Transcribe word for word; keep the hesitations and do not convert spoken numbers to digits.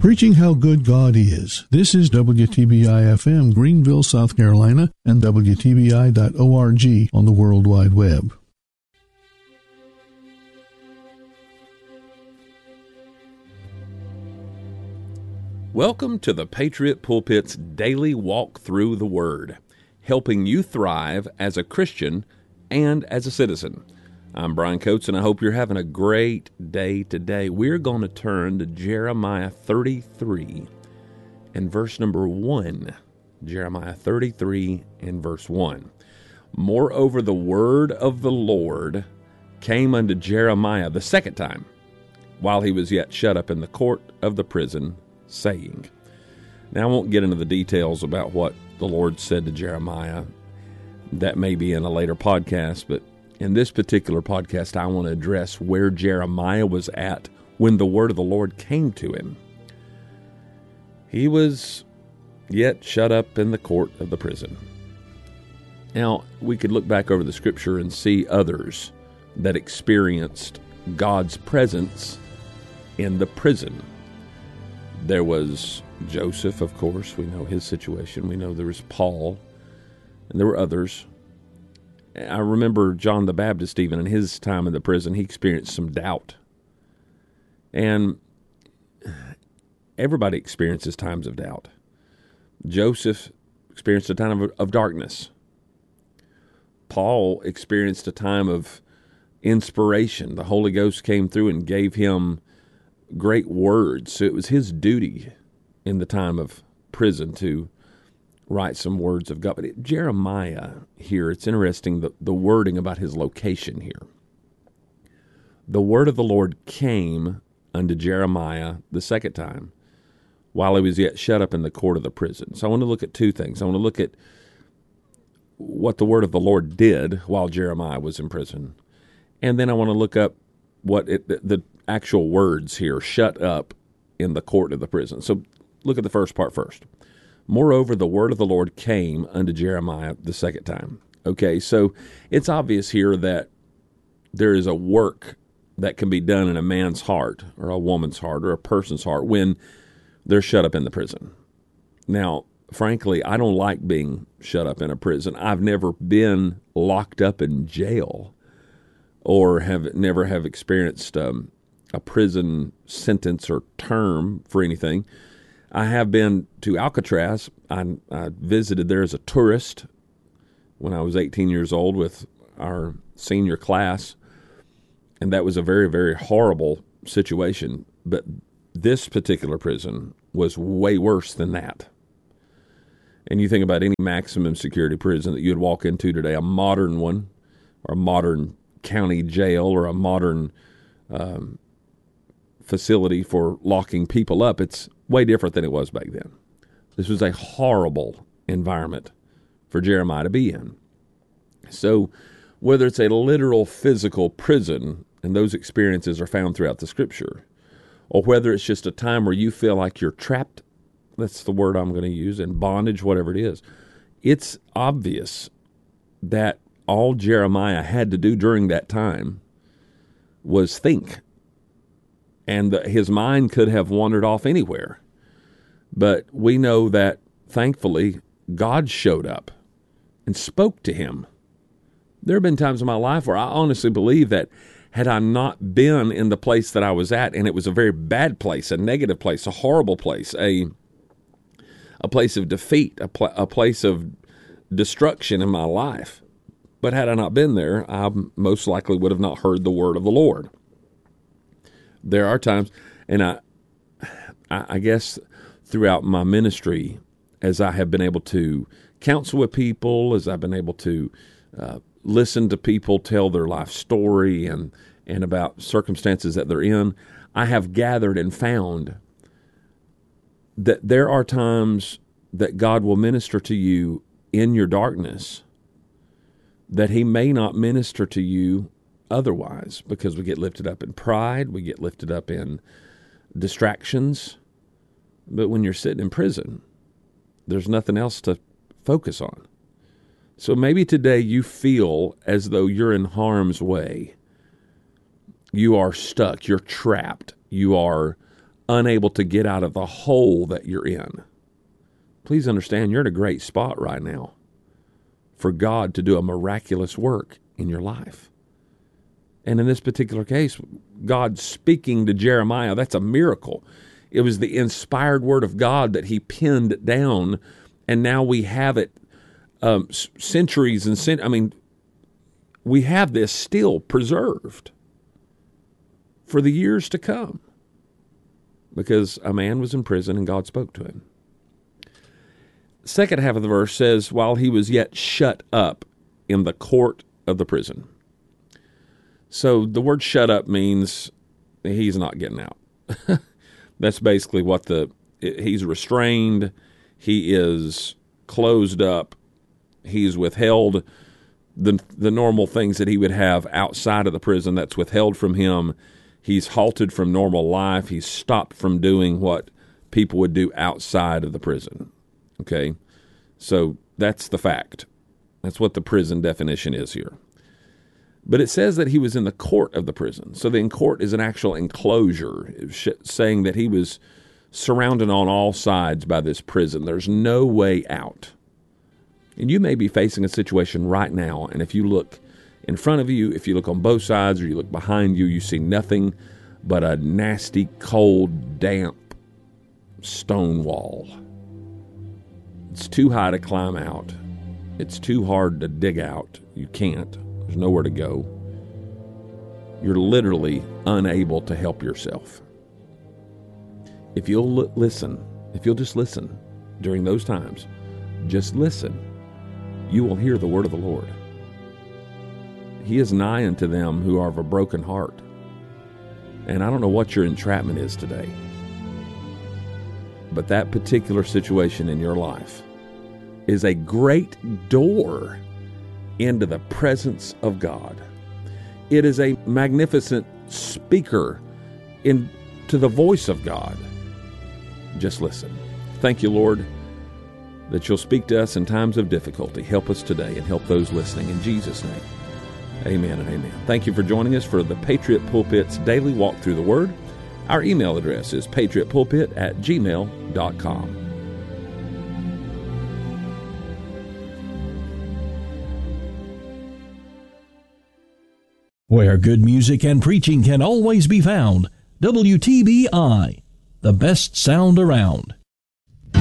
Preaching how good God is. This is W T B I F M, Greenville, South Carolina, and W T B I dot org on the World Wide Web. Welcome to the Patriot Pulpit's daily walk through the Word, helping you thrive as a Christian and as a citizen. I'm Brian Coates, and I hope you're having a great day today. We're going to turn to Jeremiah thirty-three and verse number one. Jeremiah thirty-three and verse one. Moreover, the word of the Lord came unto Jeremiah the second time, while he was yet shut up in the court of the prison, saying. Now, I won't get into the details about what the Lord said to Jeremiah. That may be in a later podcast, but in this particular podcast, I want to address where Jeremiah was at when the word of the Lord came to him. He was yet shut up in the court of the prison. Now, we could look back over the scripture and see others that experienced God's presence in the prison. There was Joseph, of course. We know his situation. We know there was Paul, and there were others. I remember John the Baptist, even in his time in the prison, he experienced some doubt. And everybody experiences times of doubt. Joseph experienced a time of, of darkness. Paul experienced a time of inspiration. The Holy Ghost came through and gave him great words. So it was his duty in the time of prison to write some words of God. But it, Jeremiah here, it's interesting, the, the wording about his location here. The word of the Lord came unto Jeremiah the second time, while he was yet shut up in the court of the prison. So I want to look at two things. I want to look at what the word of the Lord did while Jeremiah was in prison. And then I want to look up what it, the, the actual words here, shut up in the court of the prison. So look at the first part first. Moreover, the word of the Lord came unto Jeremiah the second time. Okay, so it's obvious here that there is a work that can be done in a man's heart or a woman's heart or a person's heart when they're shut up in the prison. Now, frankly, I don't like being shut up in a prison. I've never been locked up in jail or have never have experienced um, a prison sentence or term for anything. I have been to Alcatraz. I, I visited there as a tourist when I was eighteen years old with our senior class, and that was a very, very horrible situation. But this particular prison was way worse than that. And you think about any maximum security prison that you'd walk into today, a modern one, or a modern county jail, or a modern um, facility for locking people up, it's way different than it was back then. This was a horrible environment for Jeremiah to be in. So whether it's a literal physical prison, and those experiences are found throughout the scripture, or whether it's just a time where you feel like you're trapped, that's the word I'm going to use, in bondage, whatever it is, it's obvious that all Jeremiah had to do during that time was think. And the, his mind could have wandered off anywhere. But we know that, thankfully, God showed up and spoke to him. There have been times in my life where I honestly believe that had I not been in the place that I was at, and it was a very bad place, a negative place, a horrible place, a a place of defeat, a, pl- a place of destruction in my life. But had I not been there, I most likely would have not heard the word of the Lord. There are times, and I, I guess throughout my ministry, as I have been able to counsel with people, as I've been able to uh, listen to people tell their life story and, and about circumstances that they're in, I have gathered and found that there are times that God will minister to you in your darkness that he may not minister to you otherwise, because we get lifted up in pride, we get lifted up in distractions. But when you're sitting in prison, there's nothing else to focus on. So maybe today you feel as though you're in harm's way. You are stuck, you're trapped, you are unable to get out of the hole that you're in. Please understand, you're in a great spot right now for God to do a miraculous work in your life. And in this particular case, God speaking to Jeremiah, that's a miracle. It was the inspired word of God that he pinned down, and now we have it um, centuries and cent- I mean, we have this still preserved for the years to come because a man was in prison and God spoke to him. Second half of the verse says, while he was yet shut up in the court of the prison. So the word shut up means he's not getting out. That's basically what the, he's restrained, he is closed up, he's withheld the the normal things that he would have outside of the prison, that's withheld from him. He's halted from normal life, he's stopped from doing what people would do outside of the prison. Okay, so that's the fact. That's what the prison definition is here. But it says that he was in the court of the prison. So the in court is an actual enclosure, saying that he was surrounded on all sides by this prison. There's no way out. And you may be facing a situation right now, and if you look in front of you, if you look on both sides, or you look behind you, you see nothing but a nasty, cold, damp stone wall. It's too high to climb out. It's too hard to dig out. You can't. There's nowhere to go. You're literally unable to help yourself. If you'll l- listen, if you'll just listen during those times, just listen, you will hear the word of the Lord. He is nigh unto them who are of a broken heart. And I don't know what your entrapment is today, but that particular situation in your life is a great door into the presence of God. It is a magnificent speaker into the voice of God. Just listen. Thank you, Lord, that you'll speak to us in times of difficulty. Help us today and help those listening. In Jesus' name, amen and amen. Thank you for joining us for the Patriot Pulpit's Daily Walk Through the Word. Our email address is patriotpulpit at gmail dot com. Where good music and preaching can always be found, W T B I, the best sound around.